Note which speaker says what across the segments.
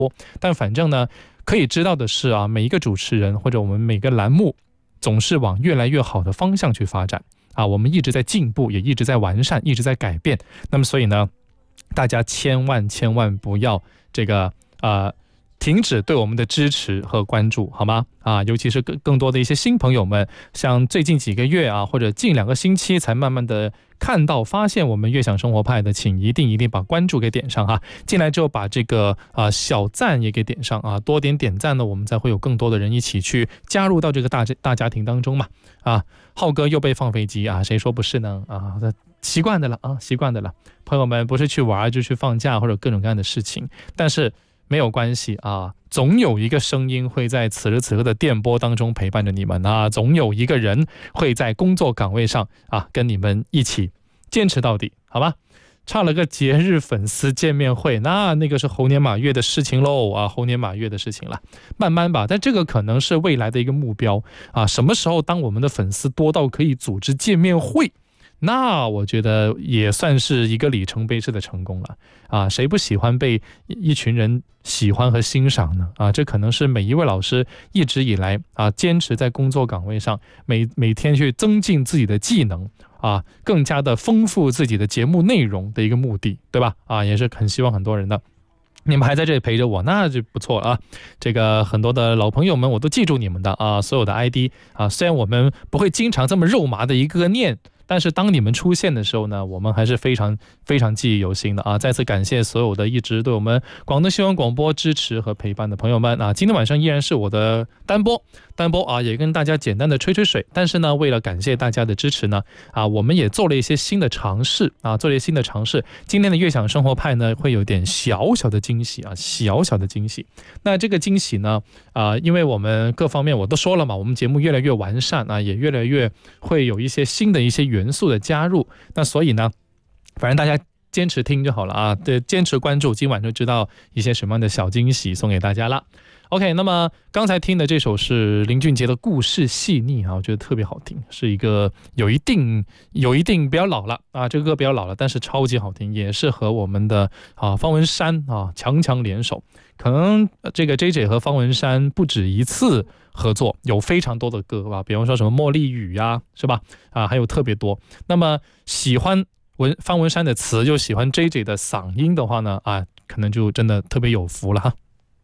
Speaker 1: 但反正呢，可以知道的是啊，每一个主持人或者我们每个栏目总是往越来越好的方向去发展啊，我们一直在进步，也一直在完善，一直在改变。那么所以呢，大家千万不要这个停止对我们的支持和关注，好吗？尤其是更多的一些新朋友们，像最近几个月啊，或者近2个星期才慢慢的看到发现我们悦享生活派的，请一定把关注给点上哈。进来之后把这个小赞也给点上啊，多点赞呢，我们才会有更多的人一起去加入到这个大家庭当中嘛。浩哥又被放飞机啊，谁说不是呢？习惯的了啊，习惯的了。朋友们不是去玩就去放假或者各种各样的事情，但是没有关系啊，总有一个声音会在此时此刻的电波当中陪伴着你们啊，总有一个人会在工作岗位上跟你们一起坚持到底，好吧？差了个节日粉丝见面会，那个是猴年马月的事情喽啊，猴年马月的事情了，慢慢吧。但这个可能是未来的一个目标啊，什么时候当我们的粉丝多到可以组织见面会，那我觉得也算是一个里程碑式的成功了啊！谁不喜欢被一群人喜欢和欣赏呢？这可能是每一位老师一直以来坚持在工作岗位上每天去增进自己的技能更加的丰富自己的节目内容的一个目的，对吧？也是很希望很多人的。你们还在这里陪着我，那就不错了啊！这个很多的老朋友们，我都记住你们的所有的 ID 虽然我们不会经常这么肉麻的一个念，但是当你们出现的时候呢，我们还是非常记忆犹新的再次感谢所有的一直对我们广东新闻广播支持和陪伴的朋友们今天晚上依然是我的单播也跟大家简单的吹水。但是呢，为了感谢大家的支持呢我们也做了一些新的尝试今天的悦享生活派呢会有点小小的惊喜那这个惊喜呢因为我们各方面我都说了嘛，我们节目越来越完善也越来越会有一些新的一些元素的加入，那所以呢反正大家坚持听就好了对，坚持关注，今晚就知道一些什么样的小惊喜送给大家了。OK， 那么刚才听的这首是林俊杰的故事细腻我觉得特别好听，是一个有一定比较老了这个歌比较老了，但是超级好听，也是和我们的方文山强联手，可能这个 JJ 和方文山不止一次合作，有非常多的歌比方说什么茉莉雨是吧还有特别多。那么喜欢方文山的词又喜欢 JJ 的嗓音的话呢可能就真的特别有福了哈。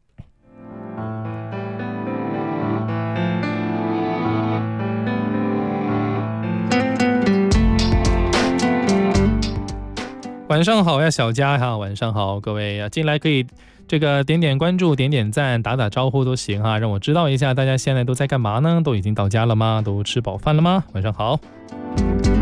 Speaker 1: 晚上好呀，小佳晚上好，各位进来可以这个点关注，点赞，打招呼都行让我知道一下大家现在都在干嘛呢？都已经到家了吗？都吃饱饭了吗？晚上好。